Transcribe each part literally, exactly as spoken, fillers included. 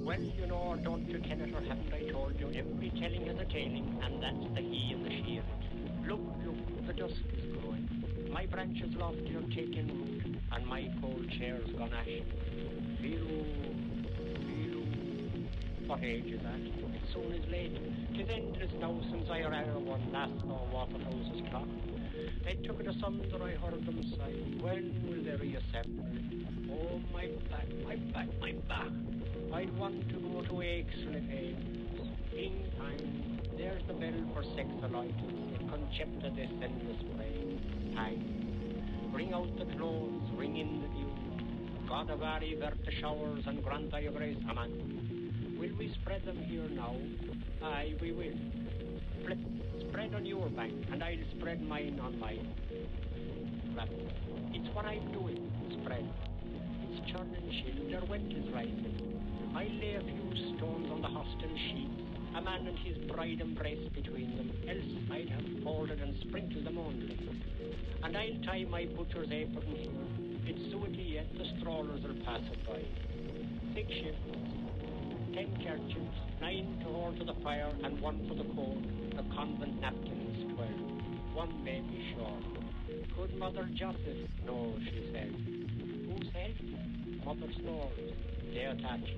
Well, you know, or don't you ken it, or haven't I told you? Every telling has a tailing, and that's the he and the she of it. Look, look, the dusk is growing. My branches lofty are taking root, and my cold chair's gone ashen. Feel-oo, feel-oo. What age is that? It soon is late. 'Tis endless now since I or one last saw Waterhouse's clock. They took it asunder, I heard them sigh. When will they reassemble? Oh, my back, my back, my back. I'd want to go to Aixley Fames. In time, there's the bell for sex alights. It concepta this endless spray. Time. Bring out the clothes, ring in the dew. God of Ari, vert the showers, and grant thy grace, amen. Will we spread them here now? Aye, we will. Flip, spread on your bank, and I'll spread mine on mine. Flap. It's what I'm doing, spread. It's churning chill, their wet is rising. I'll lay a few stones on the hostel sheets, a man and his bride embrace between them, else I'd have folded and sprinkled them only. And I'll tie my butcher's apron here. It's suety yet, the strollers will pass it by. Six shifts, ten kerchiefs, nine to hold to the fire, and one for the coat, the convent napkins twelve. One baby short. Good Mother Joseph? No, she said. Who said? Mother snores. They attach.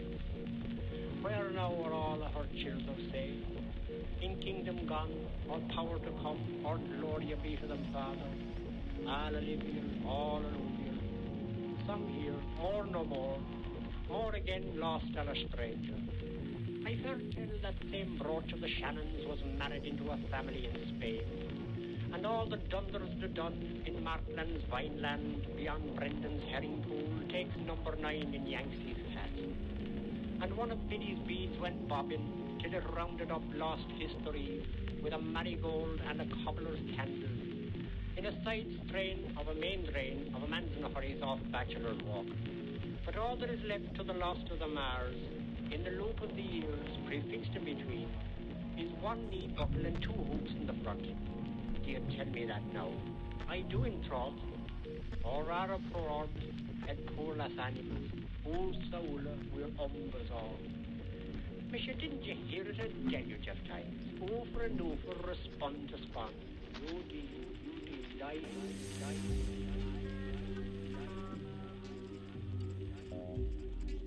Where now are all her children, say? In kingdom gone, or power to come, or glory be to them, Father? All alluvial, all alluvial. Some here, more no more, more again lost and a stranger. I heard tell that same brooch of the Shannons was married into a family in Spain. And all the dunders the done in Markland's Vineland beyond Brendan's herring pool takes number nine in Yanksee's hat. And one of Biddy's beads went bobbing till it rounded up lost history with a marigold and a cobbler's candle in a side strain of a main drain of a man's hurries off Bachelor's Walk. But all that is left to the lost of the Mars in the loop of the years prefixed in between is one knee buckle and two hoops in the front. Do you tell me that now? I do in troth. Or rara pro orbs et poor las animas. O saula, we're umbers all. Misha, didn't you hear it a deluge of times? Over and over, respond to spawn. You did, you did, die, die, die.